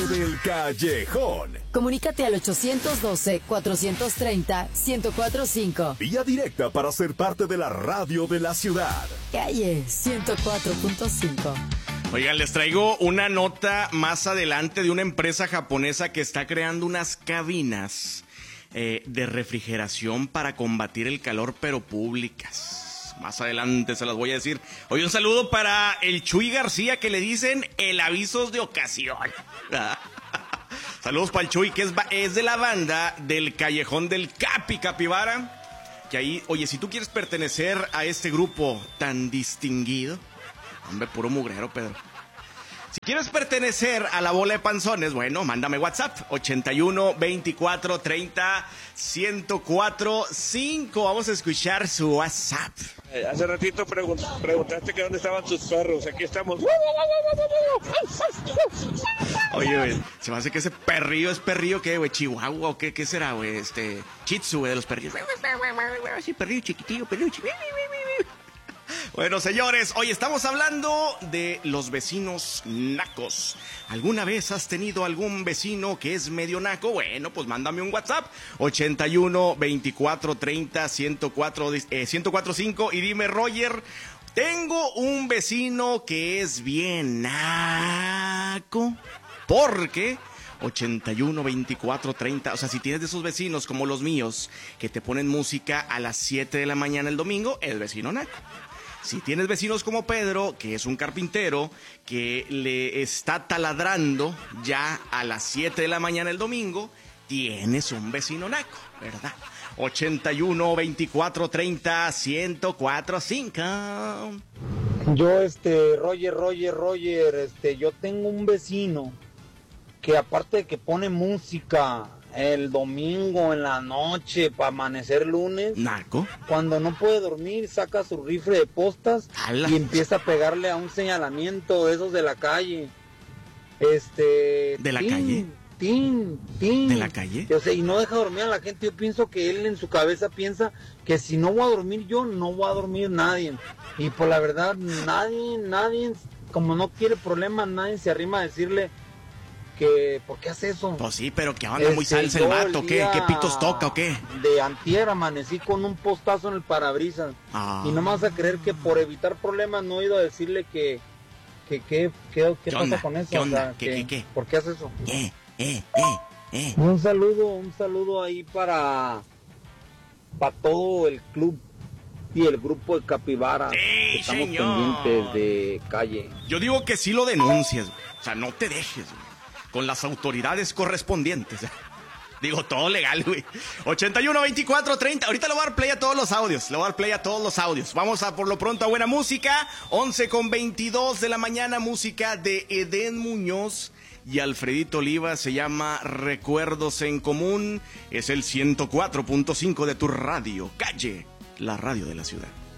del Callejón. Comunícate al 812-430-1045. Vía directa para ser parte de la radio de la ciudad. Calle 104.5. Oigan, les traigo una nota más adelante de una empresa japonesa que está creando unas cabinas de refrigeración para combatir el calor, pero públicas. Más adelante se las voy a decir. Hoy un saludo para el Chuy García, que le dicen el avisos de ocasión. Saludos para el Chuy, que es de la banda del Callejón del Capibara. Que ahí, oye, si tú quieres pertenecer a este grupo tan distinguido, hombre, puro mugrero, Pedro. Si quieres pertenecer a la bola de panzones, bueno, mándame WhatsApp, 81 24 30 104 5. Vamos a escuchar su WhatsApp. Hace ratito preguntaste que dónde estaban tus perros. Aquí estamos. Oye, güey, se me hace que ese perrillo es perrillo, ¿qué, güey? ¿Chihuahua o qué será, güey? Shih Tzu, güey, de los perrillos. Sí, perrillo chiquitillo, perrillo chiquitillo. Bueno, señores, hoy estamos hablando de los vecinos nacos. ¿Alguna vez has tenido algún vecino que es medio naco? Bueno, pues mándame un WhatsApp, 81 24 30 1045 y dime, Roger, tengo un vecino que es bien naco. ¿Por qué? 81 24 30, o sea, si tienes de esos vecinos como los míos que te ponen música a las 7 de la mañana el domingo, es vecino naco. Si tienes vecinos como Pedro, que es un carpintero, que le está taladrando ya a las 7 de la mañana el domingo, tienes un vecino naco, ¿verdad? 81 24 30 104 5. Yo, Roger, yo tengo un vecino que aparte de que pone música el domingo en la noche para amanecer lunes, ¿naco? Cuando no puede dormir saca su rifle de postas y empieza a pegarle a un señalamiento de esos de la calle. ¿De la calle? ¿De la calle? O sea, y no deja dormir a la gente. Yo pienso que él en su cabeza piensa que si no voy a dormir yo, no va a dormir nadie. Y por la verdad, nadie, como no quiere problemas, nadie se arrima a decirle que ¿por qué hace eso? Pues sí, pero que anda muy salsa el vato, ¿qué pitos toca o qué? De antier amanecí con un postazo en el parabrisas. Y no me vas a creer que por evitar problemas no he ido a decirle ¿qué pasa con eso? ¿Qué onda? O sea, ¿Qué? ¿Por qué hace eso? Un saludo ahí para todo el club y el grupo de Capibara. ¡Sí, estamos señor! Pendientes de calle. Yo digo que sí lo denuncies, güey. O sea, no te dejes, güey, con las autoridades correspondientes. Digo, todo legal, güey. 81 24 30. Ahorita le voy a dar play a todos los audios. Vamos a, por lo pronto, a buena música. 11:22 de la mañana, música de Edén Muñoz y Alfredito Oliva. Se llama Recuerdos en Común. Es el 104.5 de tu radio. Calle, la radio de la ciudad.